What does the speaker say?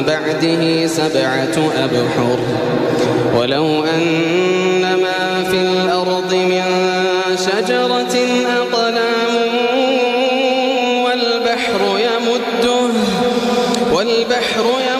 بعده 7 أبحر ولو أن ما في الأرض من شجرة أقلام والبحر يمده